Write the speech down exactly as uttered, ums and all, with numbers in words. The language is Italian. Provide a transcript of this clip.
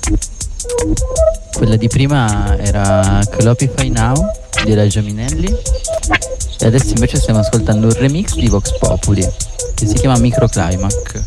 Quella di prima era Clopify Now di Elijah Minelli e adesso invece stiamo ascoltando un remix di Vox Populi che si chiama Microclimax.